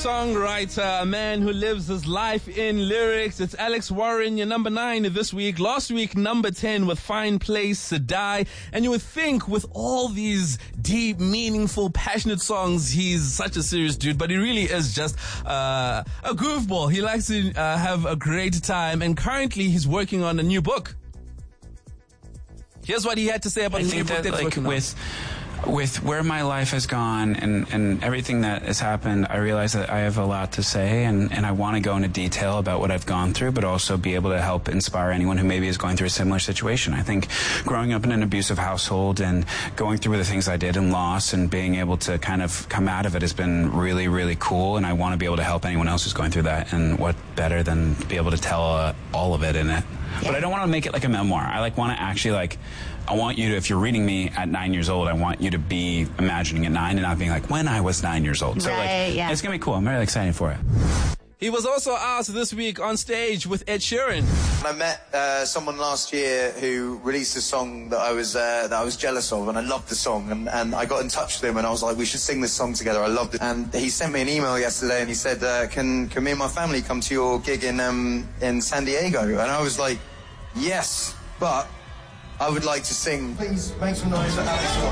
Songwriter, a man who lives his life in lyrics. It's Alex Warren, your number 9 this week. Last week, number 10 with Fine Place to Die. And you would think with all these deep, meaningful, passionate songs, he's such a serious dude, but he really is just a goofball. He likes to have a great time, and currently he's working on a new book. Here's what he had to say about the new book that's working on. With where my life has gone and everything that has happened, I realize that I have a lot to say, and I want to go into detail about what I've gone through, but also be able to help inspire anyone who maybe is going through a similar situation. I think growing up in an abusive household and going through the things I did and lost and being able to kind of come out of it has been really, really cool, and I want to be able to help anyone else who's going through that, and what better than be able to tell all of it in it. Yeah. But I don't want to make it like a memoir. I want to actually I want you to, if you're reading me at 9 years old, I want you to be imagining at 9 and not being like, when I was 9 years old. So yeah. It's going to be cool. I'm really excited for it. He was also asked this week on stage with Ed Sheeran. I met someone last year who released a song that I was jealous of, and I loved the song, and I got in touch with him, and I was like, we should sing this song together. I loved it. And he sent me an email yesterday, and he said, can me and my family come to your gig in San Diego? And I was like, yes, but I would like to sing. Please make some noise for Alex Warren.